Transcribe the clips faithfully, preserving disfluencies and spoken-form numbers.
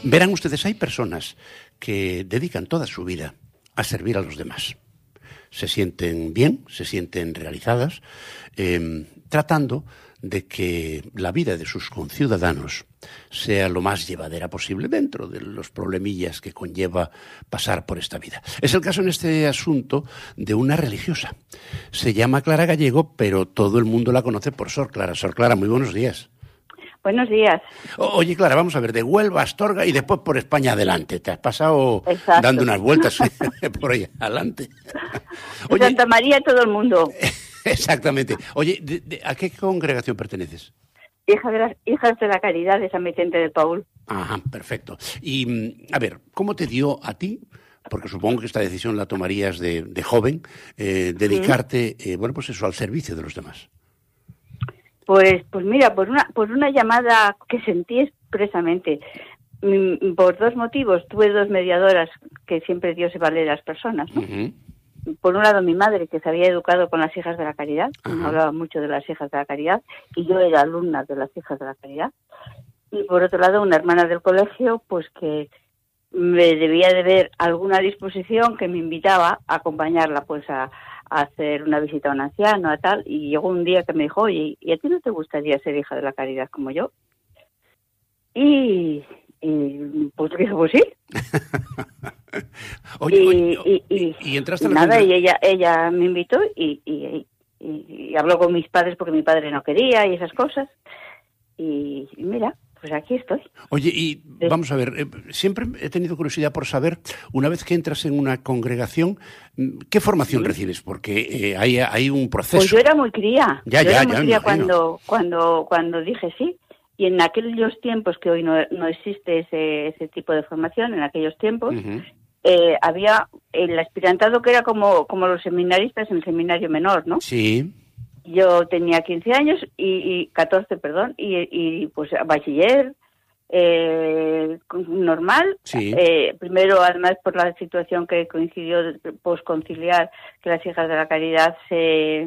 Verán ustedes, hay personas que dedican toda su vida a servir a los demás. Se sienten bien, se sienten realizadas, eh, tratando de que la vida de sus conciudadanos sea lo más llevadera posible dentro de los problemillas que conlleva pasar por esta vida. Es el caso en este asunto de una religiosa. Se llama Clara Gallego, pero todo el mundo la conoce por Sor Clara. Sor Clara, muy buenos días. Buenos días. O, oye, Clara, vamos a ver, de Huelva a Astorga y después por España adelante. Te has pasado Exacto. dando unas vueltas por ahí adelante. Oye, Santa María, todo el mundo. Exactamente. Oye, ¿de, de, ¿a qué congregación perteneces? Hija de las Hijas de la Caridad de San Vicente del Paúl. Ajá, perfecto. Y, a ver, ¿cómo te dio a ti, porque supongo que esta decisión la tomarías de, de joven, eh, dedicarte, ¿Sí? eh, bueno, pues eso, al servicio de los demás? Pues, pues mira, por una, por una llamada que sentí expresamente, por dos motivos. Tuve dos mediadoras que siempre Dios se vale de las personas, ¿no? Uh-huh. Por un lado, mi madre, que se había educado con las Hijas de la Caridad, uh-huh. hablaba mucho de las Hijas de la Caridad, y yo era alumna de las Hijas de la Caridad. Y por otro lado, una hermana del colegio, pues que me debía de ver alguna disposición que me invitaba a acompañarla, pues a, a hacer una visita a un anciano, a tal, y llegó un día que me dijo, oye, ¿y a ti no te gustaría ser hija de la Caridad como yo? Y, y pues dije, pues sí. Oye, y, oye, y, y, y entraste y a la nada, congra... y ella, ella me invitó y, y, y, y habló con mis padres porque mi padre no quería y esas cosas. Y, y mira, pues aquí estoy. Oye, y sí. Vamos a ver, eh, siempre he tenido curiosidad por saber, una vez que entras en una congregación, ¿qué formación sí. recibes? Porque eh, hay, hay un proceso. Pues yo era muy cría. Ya, yo ya, era muy ya, cría cuando, cuando, cuando dije sí. Y en aquellos tiempos, que hoy no, no existe ese, ese tipo de formación, en aquellos tiempos, uh-huh. eh, había el aspirantado que era como, como los seminaristas en el seminario menor, ¿no? Sí. Yo tenía quince años y, y catorce, perdón, y, y pues bachiller eh, normal. Sí. Eh, primero, además, por la situación que coincidió posconciliar, que las Hijas de la Caridad se...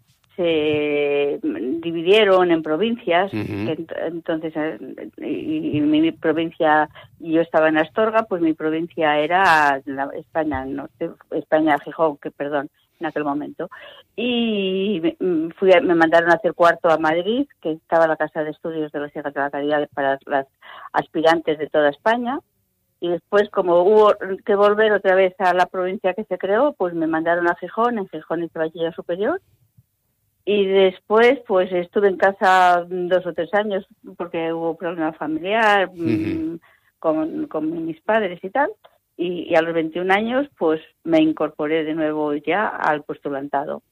se dividieron en provincias, uh-huh. que entonces y, y mi provincia, yo estaba en Astorga, pues mi provincia era la España Norte, España Gijón, que perdón, en aquel momento. Y fui me mandaron a hacer cuarto a Madrid, que estaba la Casa de Estudios de las Hijas de la Caridad para las aspirantes de toda España. Y después, como hubo que volver otra vez a la provincia que se creó, pues me mandaron a Gijón, en Gijón hice bachiller superior. Y después, pues estuve en casa dos o tres años porque hubo problema familiar uh-huh. con, con mis padres y tal. Y, y a los veintiún años, pues me incorporé de nuevo ya al postulantado.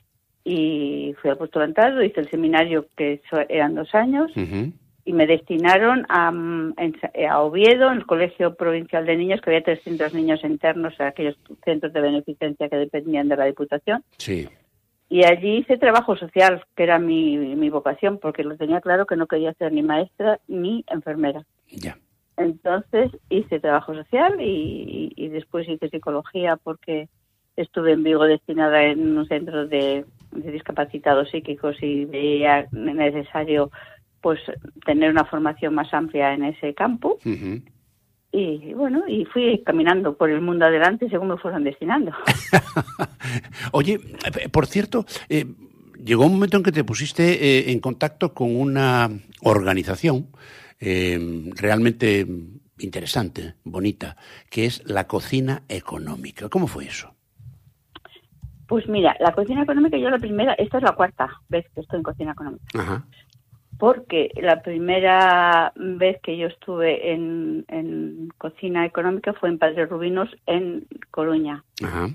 Y fui al postulantado, hice el seminario que eran dos años uh-huh. y me destinaron a, a Oviedo, en el Colegio Provincial de Niños, que había trescientos niños internos en aquellos centros de beneficencia que dependían de la Diputación. Sí. Y allí hice trabajo social, que era mi, mi vocación, porque lo tenía claro que no quería ser ni maestra ni enfermera. Ya. Entonces hice trabajo social y, y, y después hice psicología porque estuve en Vigo destinada en un centro de, de discapacitados psíquicos y veía necesario pues tener una formación más amplia en ese campo. Uh-huh. Y bueno, y fui caminando por el mundo adelante según me fueron destinando. Oye, por cierto, eh, llegó un momento en que te pusiste eh, en contacto con una organización eh, realmente interesante, bonita, que es la Cocina Económica. ¿Cómo fue eso? Pues mira, la Cocina Económica, yo la primera, esta es la cuarta vez que estoy en Cocina Económica. Ajá. Porque la primera vez que yo estuve en, en Cocina Económica fue en Padre Rubinos, en Coruña. Ajá.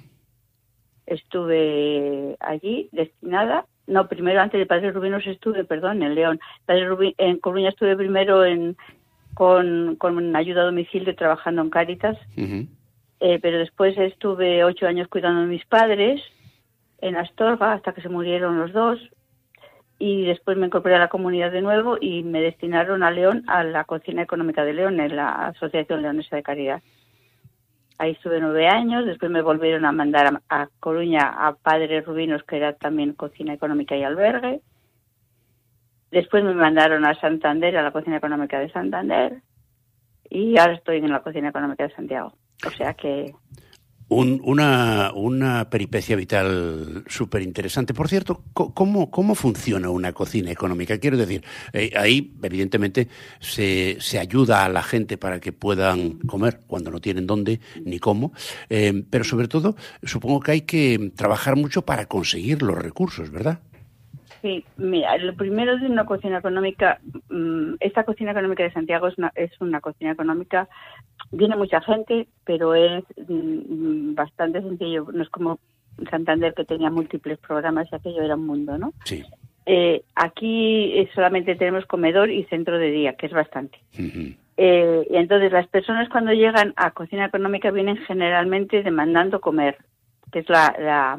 Estuve allí destinada, no, primero antes de Padre Rubinos estuve, perdón, en León. Padre Rubin, en Coruña estuve primero en con, con ayuda a domicilio trabajando en Cáritas, uh-huh. eh, pero después estuve ocho años cuidando de mis padres en Astorga hasta que se murieron los dos. Y después me incorporé a la comunidad de nuevo y me destinaron a León, a la Cocina Económica de León, en la Asociación Leonesa de Caridad. Ahí estuve nueve años, después me volvieron a mandar a, a Coruña a Padre Rubinos, que era también Cocina Económica y Albergue. Después me mandaron a Santander, a la Cocina Económica de Santander. y ahora estoy en la Cocina Económica de Santiago. O sea que... Un, una, una peripecia vital súper interesante. Por cierto, ¿cómo, ¿cómo funciona una cocina económica? Quiero decir, eh, ahí evidentemente se, se ayuda a la gente para que puedan comer cuando no tienen dónde ni cómo, eh, pero sobre todo supongo que hay que trabajar mucho para conseguir los recursos, ¿verdad? Sí, mira, lo primero de una cocina económica, esta Cocina Económica de Santiago es una, es una cocina económica, viene mucha gente, pero es bastante sencillo, no es como Santander que tenía múltiples programas y aquello era un mundo, ¿no? Sí. Eh, aquí solamente tenemos comedor y centro de día, que es bastante. Uh-huh. Eh, y entonces las personas cuando llegan a cocina económica vienen generalmente demandando comer, que es la... la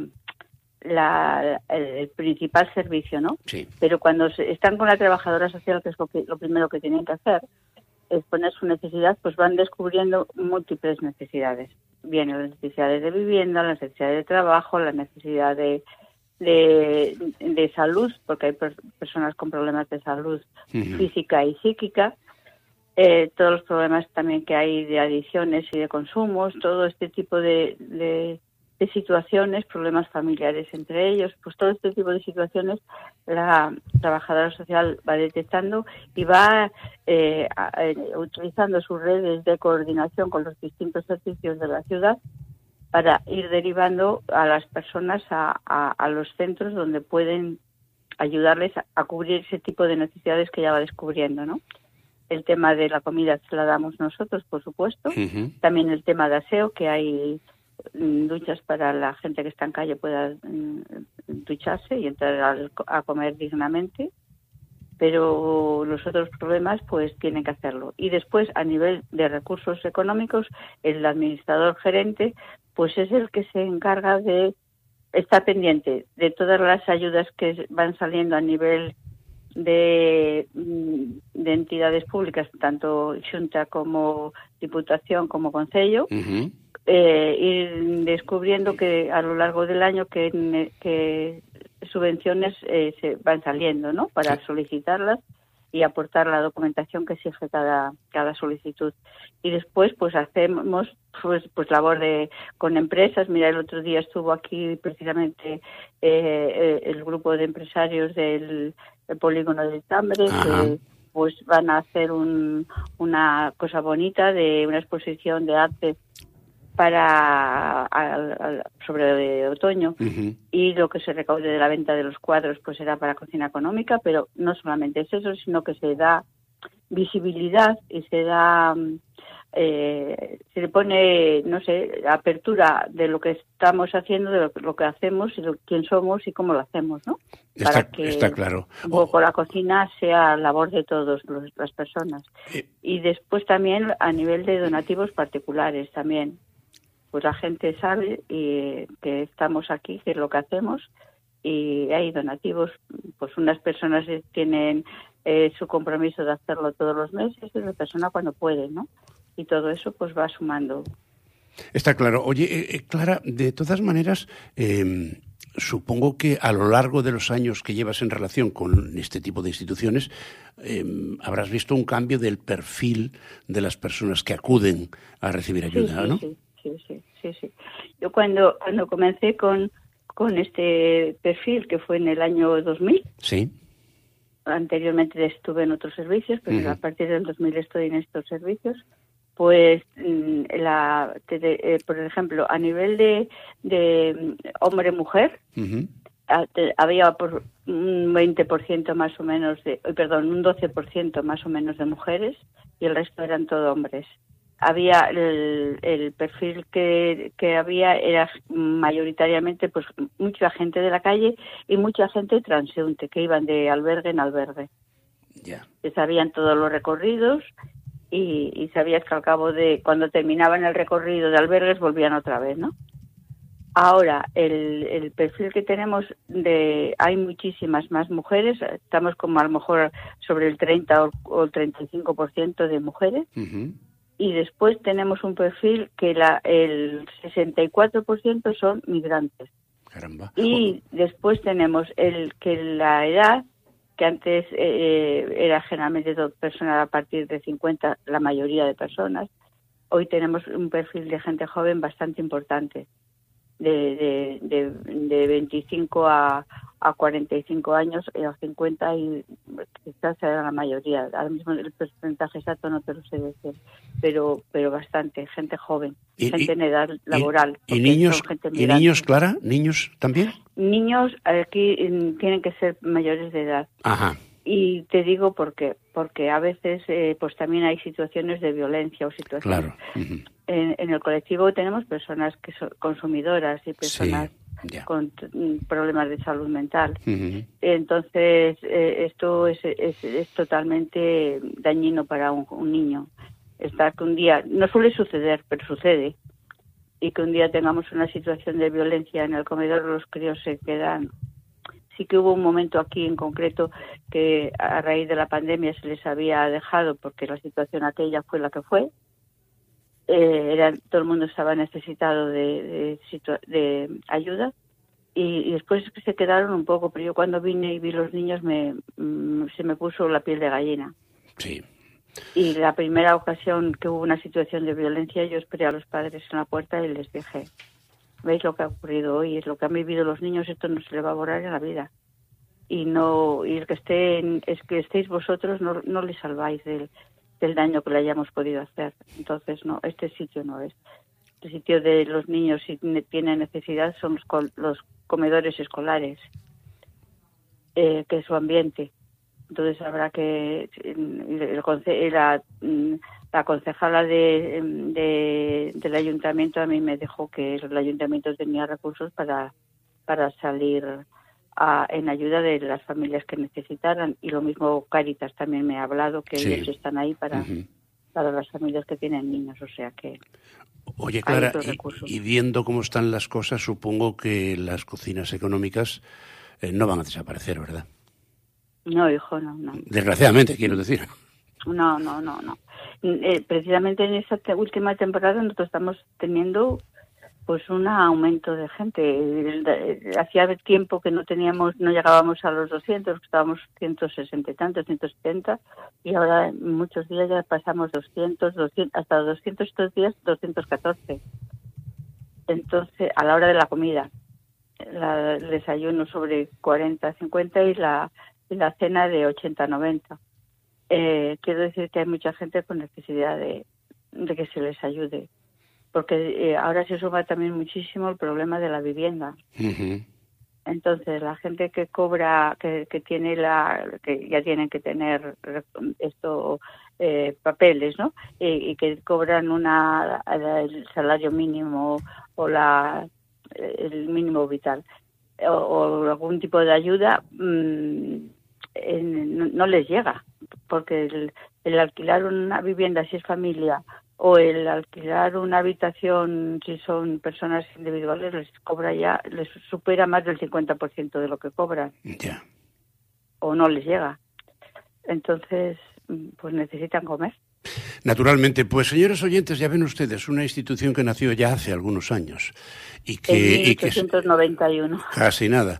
La, el, el principal servicio, ¿no? Sí. Pero cuando se, están con la trabajadora social, que es lo, que, lo primero que tienen que hacer, es poner su necesidad, pues van descubriendo múltiples necesidades. Vienen las necesidades de vivienda, las necesidades de trabajo, la necesidad de, de, de salud, porque hay per, personas con problemas de salud uh-huh. física y psíquica, eh, todos los problemas también que hay de adicciones y de consumos, todo este tipo de... de de situaciones, problemas familiares entre ellos, pues todo este tipo de situaciones la trabajadora social va detectando y va eh, a, a, utilizando sus redes de coordinación con los distintos servicios de la ciudad para ir derivando a las personas a, a, a los centros donde pueden ayudarles a, a cubrir ese tipo de necesidades que ya va descubriendo, ¿no? El tema de la comida se la damos nosotros, por supuesto. Uh-huh. También el tema de aseo, que hay duchas para la gente que está en calle pueda mm, ducharse y entrar a, a comer dignamente, pero los otros problemas pues tienen que hacerlo. Y después, a nivel de recursos económicos, el administrador gerente pues es el que se encarga de estar pendiente de todas las ayudas que van saliendo a nivel de, de entidades públicas, tanto Xunta como Diputación como Concello. Uh-huh. Eh, ir descubriendo que a lo largo del año que, que subvenciones eh, se van saliendo, ¿no? Para sí. solicitarlas y aportar la documentación que exige cada cada solicitud. Y después pues hacemos pues pues labor de con empresas. Mira, el otro día estuvo aquí precisamente eh, el grupo de empresarios del, del polígono de Tambre, que pues van a hacer un, una cosa bonita de una exposición de arte para a, a, sobre otoño uh-huh. y lo que se recaude de la venta de los cuadros pues será para cocina económica, pero no solamente es eso, sino que se da visibilidad y se da eh, se le pone, no sé, apertura de lo que estamos haciendo, de lo, lo que hacemos y de quién somos y cómo lo hacemos, ¿no? Está, para que está claro. un poco oh. la cocina sea labor de todas las personas. Eh. Y después también a nivel de donativos particulares también. Pues la gente sabe y que estamos aquí, que es lo que hacemos, y hay donativos, pues unas personas tienen eh, su compromiso de hacerlo todos los meses y otra persona cuando puede, ¿no? Y todo eso pues va sumando. Está claro. Oye, eh, Clara, de todas maneras, eh, supongo que a lo largo de los años que llevas en relación con este tipo de instituciones, eh, habrás visto un cambio del perfil de las personas que acuden a recibir ayuda, sí, sí, ¿no? Sí. Sí, sí, sí, sí. Yo cuando cuando comencé con, con este perfil, que fue en el año dos mil, sí. Anteriormente estuve en otros servicios, pero uh-huh. a partir del dos mil estoy en estos servicios, pues, la, de, de, por ejemplo, a nivel de, de hombre-mujer, uh-huh. había por un veinte por ciento más o menos, de, perdón, un doce por ciento más o menos de mujeres y el resto eran todo hombres. Había el, el perfil que, que había era mayoritariamente pues mucha gente de la calle y mucha gente transeúnte que iban de albergue en albergue. Yeah. Que sabían todos los recorridos y, y sabías que al cabo de cuando terminaban el recorrido de albergues volvían otra vez, ¿no? Ahora el, el perfil que tenemos de hay muchísimas más mujeres, estamos como a lo mejor sobre el treinta o, o el treinta y cinco por ciento de mujeres. Uh-huh. Y después tenemos un perfil que la, el sesenta y cuatro por ciento son migrantes. Caramba. Y después tenemos el que la edad que antes eh, era generalmente todo personal a partir de cincuenta, la mayoría de personas. Hoy tenemos un perfil de gente joven bastante importante, de, de, de, de veinticinco a, a cuarenta y cinco años, y a cincuenta, y quizás sea la mayoría. Ahora mismo el porcentaje exacto no te lo sé decir, pero pero bastante, gente joven, y, gente y, en edad laboral. ¿Y, y niños, ¿y niños, Clara? ¿Niños también? Niños aquí tienen que ser mayores de edad. Ajá. Y te digo por qué, porque a veces eh, pues también hay situaciones de violencia o situaciones. Claro. Uh-huh. En, en el colectivo tenemos personas que son consumidoras y personas sí, yeah. con t- problemas de salud mental. Uh-huh. Entonces, eh, esto es, es, es totalmente dañino para un, un niño. Estar que un día, no suele suceder, pero sucede, y que un día tengamos una situación de violencia en el comedor, los críos se quedan. Sí que hubo un momento aquí en concreto que a raíz de la pandemia se les había dejado, porque la situación aquella fue la que fue. Eh, era, todo el mundo estaba necesitado de, de, situa- de ayuda, y, y después se quedaron un poco, pero yo cuando vine y vi los niños me mm, se me puso la piel de gallina. Sí. Y la primera ocasión que hubo una situación de violencia, yo esperé a los padres en la puerta y les dije: ¿veis lo que ha ocurrido hoy? Es lo que han vivido los niños, esto no se le va a borrar en la vida. Y no, y el que estén, es que estéis vosotros, no, no le salváis del, del daño que le hayamos podido hacer. Entonces, no, este sitio no es. El sitio de los niños, si tienen necesidad, son los, col, los comedores escolares, eh, que es su ambiente. Entonces habrá que, el, el, la, la concejala de, de, del ayuntamiento a mí me dijo que el ayuntamiento tenía recursos para, para salir a, en ayuda de las familias que necesitaran, y lo mismo Cáritas también me ha hablado, que sí. ellos están ahí para, uh-huh. para las familias que tienen niños, o sea que... Oye, Clara, y, y viendo cómo están las cosas, supongo que las cocinas económicas eh, no van a desaparecer, ¿verdad? No, hijo, no, no. Desgraciadamente, quiero decir. No, no, no, no. Eh, precisamente en esta te- última temporada nosotros estamos teniendo pues un aumento de gente. Hacía tiempo que no teníamos, no llegábamos a los doscientos, estábamos ciento sesenta y tantos, ciento setenta, y ahora en muchos días ya pasamos doscientos, doscientos, hasta doscientos estos días, doscientos catorce. Entonces, a la hora de la comida, la, el desayuno sobre cuarenta, cincuenta y la y la cena de ochenta a noventa. Eh, quiero decir que hay mucha gente con necesidad de, de que se les ayude, porque eh, ahora se suma también muchísimo el problema de la vivienda. Uh-huh. Entonces, la gente que cobra, que, que tiene la, que ya tienen que tener esto, eh, papeles, ¿no? Y, y que cobran una, el salario mínimo o la, el mínimo vital, o, o algún tipo de ayuda, mmm, en, no, no les llega, porque el, el alquilar una vivienda si es familia, o el alquilar una habitación si son personas individuales, les cobra ya, les supera más del cincuenta por ciento de lo que cobran. Yeah. O no les llega. Entonces, pues necesitan comer. Naturalmente, pues señores oyentes, ya ven ustedes, una institución que nació ya hace algunos años y que... En mil ochocientos noventa y uno. Y que, casi nada.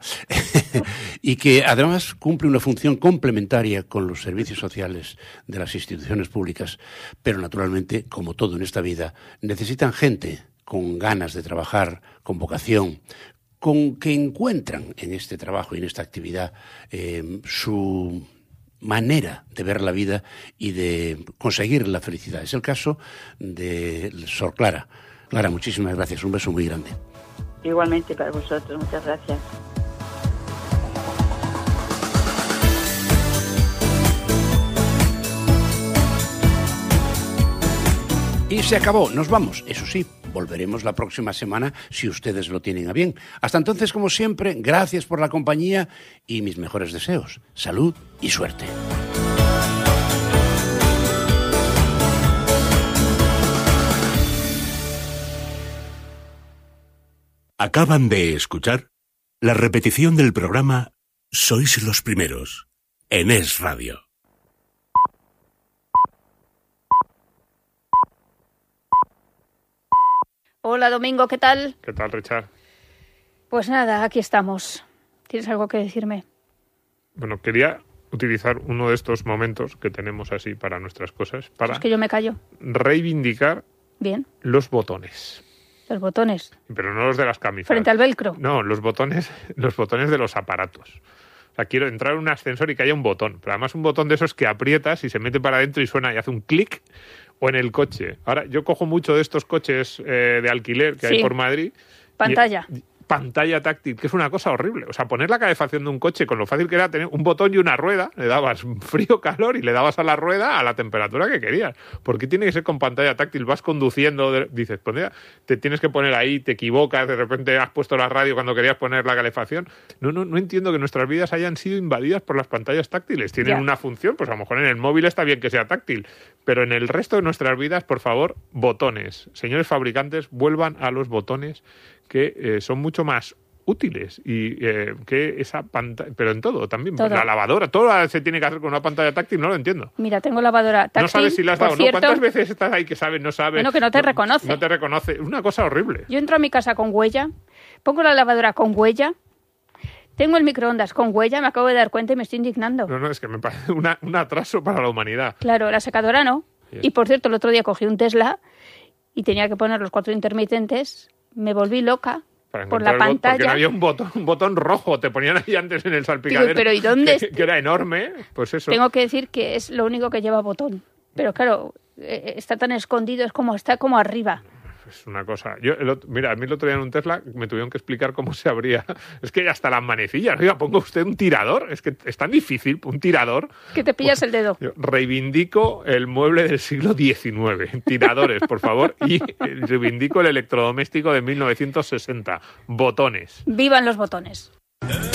Y que además cumple una función complementaria con los servicios sociales de las instituciones públicas, pero naturalmente, como todo en esta vida, necesitan gente con ganas de trabajar, con vocación, con que encuentran en este trabajo y en esta actividad eh, su manera de ver la vida y de conseguir la felicidad. Es el caso de Sor Clara. Clara, muchísimas gracias. Un beso muy grande. Igualmente para vosotros. Muchas gracias. Y se acabó. Nos vamos. Eso sí, volveremos la próxima semana si ustedes lo tienen a bien. Hasta entonces, como siempre, gracias por la compañía y mis mejores deseos. Salud y suerte. Acaban de escuchar la repetición del programa Sois los Primeros, en Es Radio. Hola, Domingo, ¿qué tal? ¿Qué tal, Richard? Pues nada, aquí estamos. ¿Tienes algo que decirme? Bueno, quería utilizar uno de estos momentos que tenemos así para nuestras cosas para es que yo me callo. reivindicar Bien. los botones. Los botones. Pero no los de las camisas. Frente al velcro. No, los botones, los botones de los aparatos. O sea, quiero entrar en un ascensor y que haya un botón. Pero además un botón de esos que aprietas y se mete para adentro y suena y hace un clic. O en el coche. Ahora, yo cojo mucho de estos coches eh, de alquiler que sí. hay por Madrid. Pantalla. Y, pantalla táctil, que es una cosa horrible. O sea, poner la calefacción de un coche con lo fácil que era tener un botón y una rueda, le dabas frío, calor y le dabas a la rueda a la temperatura que querías. ¿Por qué tiene que ser con pantalla táctil? Vas conduciendo, de, dices, pues mira, te tienes que poner ahí, te equivocas, de repente has puesto la radio cuando querías poner la calefacción. No, no, no entiendo que nuestras vidas hayan sido invadidas por las pantallas táctiles. Tienen ya. una función, pues a lo mejor en el móvil está bien que sea táctil, pero en el resto de nuestras vidas, por favor, botones. Señores fabricantes, vuelvan a los botones que eh, son mucho más útiles y eh, que esa pantalla, pero en todo también, todo. La lavadora, todo se tiene que hacer con una pantalla táctil, no lo entiendo. Mira, tengo lavadora táctil. No sabes si la has dado, ¿no? ¿Cuántas veces estás ahí que sabes, no sabes? Bueno, que no te no, reconoce. No te reconoce, una cosa horrible. Yo entro a mi casa con huella, pongo la lavadora con huella, tengo el microondas con huella, me acabo de dar cuenta y me estoy indignando. No, no, es que me parece una, un atraso para la humanidad. Claro, la secadora no. Yes. Y por cierto, el otro día cogí un Tesla y tenía que poner los cuatro intermitentes, me volví loca. Para por la el pantalla. Porque no había un botón, un botón rojo, te ponían ahí antes en el salpicadero. Digo, pero ¿y dónde? Que, que era enorme, pues eso. Tengo que decir que es lo único que lleva botón. Pero claro, eh, está tan escondido, es como está como arriba. Es una cosa. Yo, el otro, mira, a mí el otro día en un Tesla me tuvieron que explicar cómo se abría. Es que hasta las manecillas. Oiga, ponga usted un tirador. Es que es tan difícil, un tirador. Que te pillas pues, el dedo. Yo reivindico el mueble del siglo diecinueve. Tiradores, por favor. Y reivindico el electrodoméstico de mil novecientos sesenta. Botones. ¡Vivan los botones!